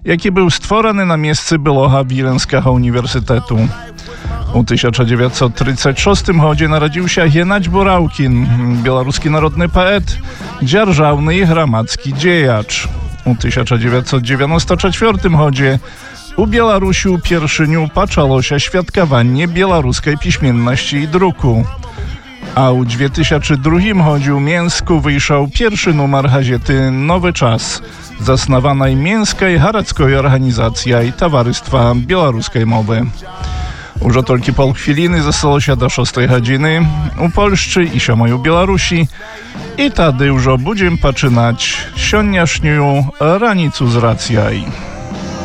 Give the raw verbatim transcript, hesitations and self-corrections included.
jaki był stworzony na miejscu byłego Wileńskiego Uniwersytetu. U tysiąc dziewięćset trzydziestym szóstym roku narodził się Jenać Borałkin, białoruski narodny poet, dzierżawny i gramadzki dziejacz. U tysiąc dziewięćset dziewięćdziesiątym czwartym roku u Białorusi pierwszyniu zaczęło się świadkowanie białoruskiej piśmienności i druku. A u dwa tysiące drugim roku w Mińsku wyszedł pierwszy numer gazety Nowy Czas, zasnowanej Mińskiej Harackiej Organizacji i Towarzystwa Białoruskiej Mowy. Już tylko pół chwiliny zostało się do szóstej godziny u Polszczy i siódmej u Białorusi i wtedy już będziemy zaczynać sioniasznią ranicu z racjaj.